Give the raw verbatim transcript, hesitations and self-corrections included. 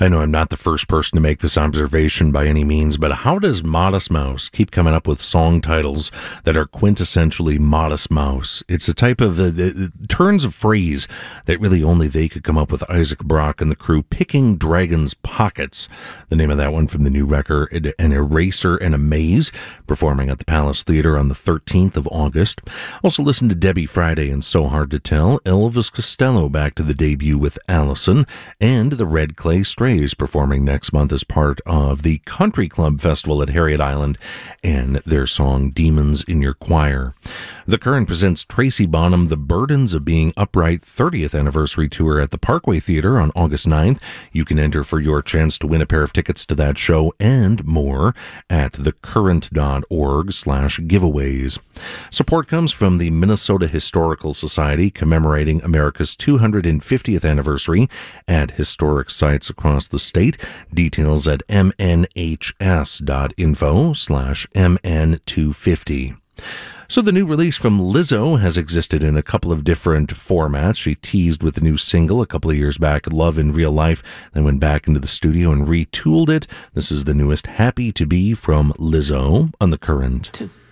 I know I'm not the first person to make this observation by any means, but how does Modest Mouse keep coming up with song titles that are quintessentially Modest Mouse? It's a type of uh, uh, turns of phrase that really only they could come up with. Isaac Brock and the crew, Picking Dragon's Pockets. The name of that one from the new record, An Eraser and a Maze, performing at the Palace Theater on the thirteenth of August. Also listen to Debbie Friday and So Hard to Tell, Elvis Costello back to the debut with Allison, and the Red Clay Strays performing next month as part of the Country Club Festival at Harriet Island and their song Demons in Your Choir. The Current presents Tracy Bonham, The Burdens of Being Upright thirtieth Anniversary Tour at the Parkway Theater on August ninth. You can enter for your chance to win a pair of tickets to that show and more at thecurrent.org slash giveaways. Support comes from the Minnesota Historical Society, commemorating America's two hundred fiftieth anniversary at historic sites across the state. Details at mnhs.info slash mn250. So the new release from Lizzo has existed in a couple of different formats. She teased with the new single a couple of years back, Love in Real Life, then went back into the studio and retooled it. This is the newest, Happy to Be, from Lizzo on The Current. Two.